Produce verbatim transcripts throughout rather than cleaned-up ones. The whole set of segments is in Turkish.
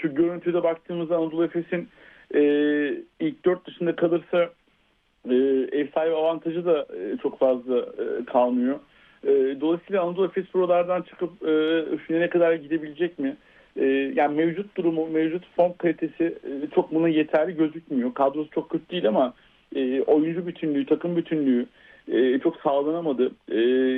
şu görüntüde baktığımızda Anadolu Efes'in e, ilk dört dışında kalırsa e, ev sahibi avantajı da e, çok fazla e, kalmıyor. E, dolayısıyla Anadolu Efes buralardan çıkıp e, finale kadar gidebilecek mi? E, yani mevcut durumu, mevcut form kalitesi e, çok buna yeterli gözükmüyor. Kadrosu çok kötü değil ama e, oyuncu bütünlüğü, takım bütünlüğü e, çok sağlanamadı. E,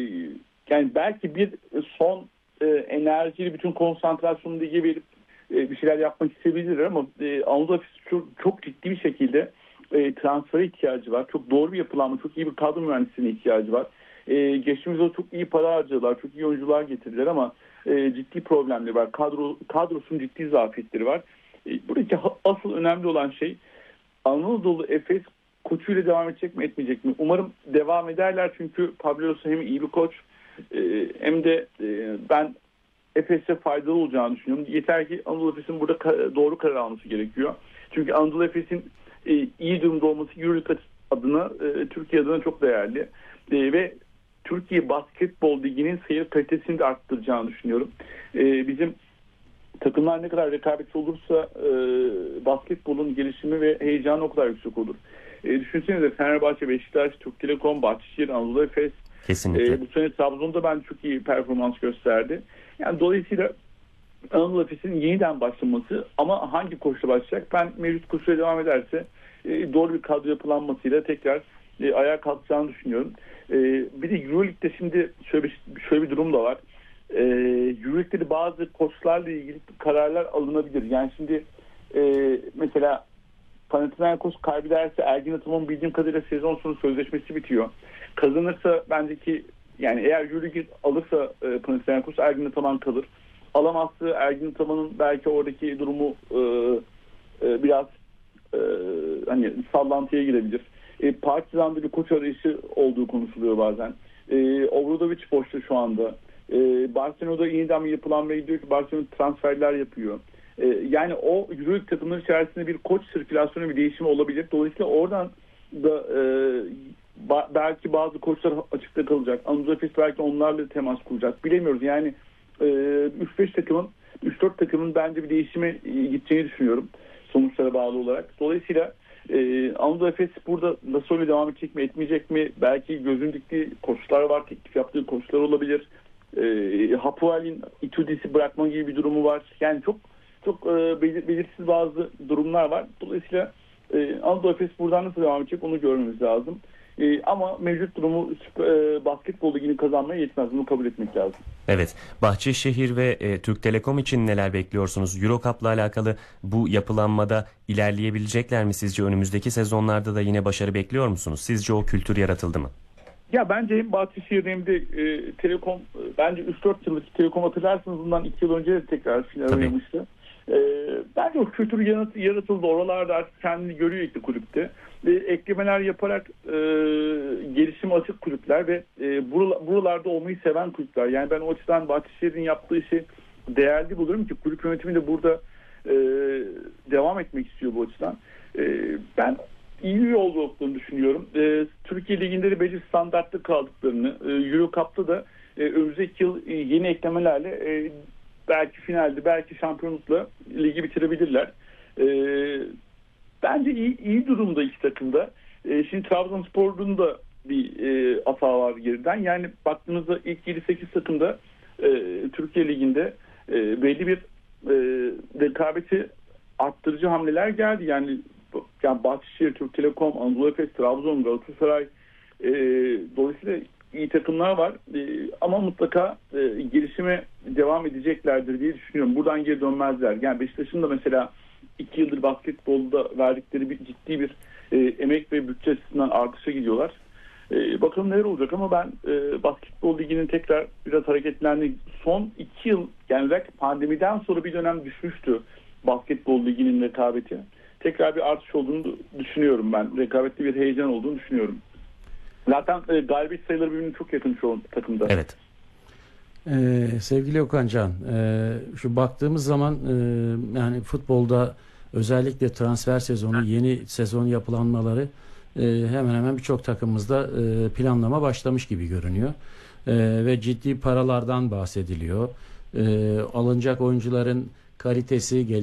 yani belki bir son e, enerjiyle bütün konsantrasyonunu lige verip e, bir şeyler yapmak isteyebilir ama e, Anadolu Efes çok, çok ciddi bir şekilde e, transfere ihtiyacı var. Çok doğru bir yapılanma, çok iyi bir kadro mühendisliğine ihtiyacı var. E, geçtiğimiz yıl çok iyi para harcadılar, çok iyi oyuncular getirdiler ama e, ciddi problemleri var. Kadro, kadrosunun ciddi zafiyetleri var. E, buradaki asıl önemli olan şey Anadolu Efes koçuyla devam edecek mi etmeyecek mi? Umarım devam ederler çünkü Pablo Laso hem iyi bir koç e, hem de e, ben Efes'e faydalı olacağını düşünüyorum. Yeter ki Anadolu Efes'in burada ka- doğru karar alması gerekiyor. Çünkü Anadolu Efes'in e, iyi durumda olması Euroleague adına, e, Türkiye adına çok değerli. E, ve Türkiye Basketbol Ligi'nin seyir kalitesini de arttıracağını düşünüyorum. E, bizim takımlar ne kadar rekabetçi olursa e, basketbolun gelişimi ve heyecanı o kadar yüksek olur. E, düşünsenize Fenerbahçe, Beşiktaş, Türk Telekom, Bahçeşehir, Anadolu Efes. Kesinlikle. E, bu sene Trabzon'da ben çok iyi performans gösterdi. Yani dolayısıyla Anadolu Efes'in yeniden başlaması ama hangi koşula başlayacak? Ben mevcut koşula devam ederse e, doğru bir kadro yapılanmasıyla tekrar e, ayağa kalkacağını düşünüyorum. E, bir de Euroleague'de şimdi şöyle bir, şöyle bir durum da var. E, Euroleague'de bazı koçlarla ilgili kararlar alınabilir. Yani şimdi e, mesela Panathinaikos kaybederse Ergin Ataman'ın bildiğim kadarıyla sezon sonu sözleşmesi bitiyor. Kazanırsa bence ki yani eğer Euroleague alırsa e, Panathinaikos Ergin Ataman kalır. Alamazsa Ergin Ataman'ın belki oradaki durumu e, e, biraz e, hani sallantıya girebilir. E, Partizan'da bir koç arayışı olduğu konuşuluyor bazen. E, Obradovic boşta şu anda. E, Barcelona'da yeniden bir yapılanmaya gidiyor ki Barcelona transferler yapıyor. E, yani o Euroleague takımları içerisinde bir koç sirkülasyonu, bir değişimi olabilir. Dolayısıyla oradan da e, ba- belki bazı koçlar açıkta kalacak. Anadolu Efes belki onlarla temas kuracak. Bilemiyoruz. Yani e, üç beş takımın, üç dört takımın bence bir değişime gideceğini düşünüyorum. Sonuçlara bağlı olarak. Dolayısıyla e, Anadolu Efes burada Laso'yla devam edecek mi, etmeyecek mi? Belki gözün diktiği koçlar var. Teklif yaptığı koçlar olabilir. E, Hapoel'in Itudis'i bırakma gibi bir durumu var. Yani çok çok e, belir- belirsiz bazı durumlar var. Dolayısıyla e, Anadolu Efes buradan nasıl devam edecek onu görmemiz lazım. E, ama mevcut durumu e, basketbol ligini kazanmaya yetmez. Bunu kabul etmek lazım. Evet. Bahçeşehir ve e, Türk Telekom için neler bekliyorsunuz? Eurocup'la alakalı bu yapılanmada ilerleyebilecekler mi sizce? Önümüzdeki sezonlarda da yine başarı bekliyor musunuz? Sizce o kültür yaratıldı mı? Ya bence hem Bahçeşehir hem de e, Telekom, e, bence üç dört yıllık Telekom hatırlarsınız bundan iki yıl önce de tekrar final oynamıştı. E, bence o kültür yarat- yaratıldı. Oralarda artık kendini görüyor iki kulüpte. E, eklemeler yaparak e, gelişime açık kulüpler ve e, buralar, buralarda olmayı seven kulüpler. Yani ben o açıdan Bahçeşehir'in yaptığı işi değerli buluyorum ki kulüp yönetimi de burada e, devam etmek istiyor bu açıdan. E, ben iyi bir yol olduğunu düşünüyorum. E, Türkiye Ligi'nde de belli standartta kaldıklarını, e, Eurocup'ta da e, önümüzdeki yıl e, yeni eklemelerle e, belki finalde, belki şampiyonlukla ligi bitirebilirler. E, bence iyi, iyi durumda iki takımda. E, şimdi Trabzonspor'un da bir e, hata var geriden. Yani baktığınızda ilk yedi sekiz takımda e, Türkiye Ligi'nde e, belli bir e, rekabeti arttırıcı hamleler geldi. Yani Yani Bahçeşehir, Türk Telekom, Anadolu Efes, Trabzon, Galatasaray e, dolayısıyla iyi takımlar var. E, ama mutlaka e, gelişime devam edeceklerdir diye düşünüyorum. Buradan geri dönmezler. Yani Beşiktaş'ın da mesela iki yıldır basketbolda verdikleri bir ciddi bir e, emek ve bütçe açısından artışa gidiyorlar. E, bakalım neler olacak ama ben e, basketbol liginin tekrar biraz hareketlendi. Son iki yıl yani pandemiden sonra bir dönem düşmüştü basketbol liginin rekabeti. Tekrar bir artış olduğunu düşünüyorum ben. Rekabetli bir heyecan olduğunu düşünüyorum. Zaten e, galibiyet sayıları birbirine çok yakın şu an takımda. Evet. Ee, sevgili Okan Can, e, şu baktığımız zaman e, yani futbolda özellikle transfer sezonu, yeni sezon yapılanmaları e, hemen hemen birçok takımımızda e, planlama başlamış gibi görünüyor. E, ve ciddi paralardan bahsediliyor. E, alınacak oyuncuların kalitesi,